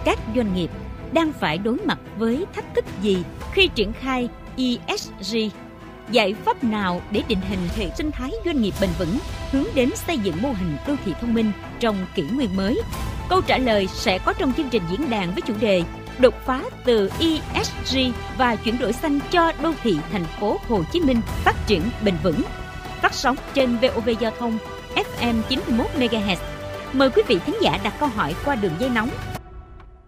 Các doanh nghiệp đang phải đối mặt với thách thức gì khi triển khai ESG? Giải pháp nào để định hình hệ sinh thái doanh nghiệp bền vững, hướng đến xây dựng mô hình đô thị thông minh trong kỷ nguyên mới? Câu trả lời sẽ có trong chương trình diễn đàn với chủ đề Đột phá từ ESG và chuyển đổi xanh cho đô thị thành phố Hồ Chí Minh phát triển bền vững. Phát sóng trên VOV Giao thông FM 91 MHz. Mời quý vị thính giả đặt câu hỏi qua đường dây nóng